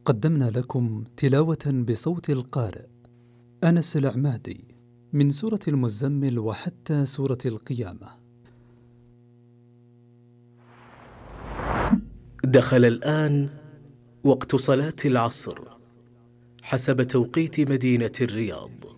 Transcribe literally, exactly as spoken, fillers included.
قدمنا لكم تلاوة بصوت القارئ أنس العمادي من سورة المزمل وحتى سورة القيامة. دخل الآن وقت صلاة العصر حسب توقيت مدينة الرياض.